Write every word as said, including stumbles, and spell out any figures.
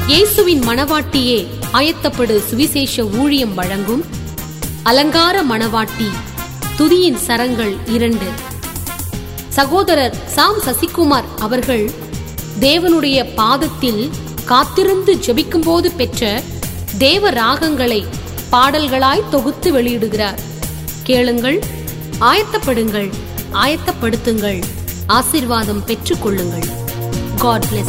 இயேசுவின் மணவாட்டியே ஆயத்தப்படு சுவிசேஷ ஊழியம் வழங்கும் அலங்கார மணவாட்டி துதியின் சரங்கள் இரண்டு. சகோதரர் சாம் சசிகுமார் அவர்கள் தேவனுடைய பாதத்தில் காத்திருந்து ஜெபிக்கும் போது பெற்ற தேவ ராகங்களை பாடல்களாய் தொகுத்து வெளியிடுகிறார். கேளுங்கள், ஆயத்தப்படுங்கள், ஆயத்தப்படுத்துங்கள், ஆசீர்வாதம் பெற்றுக் கொள்ளுங்கள். God bless.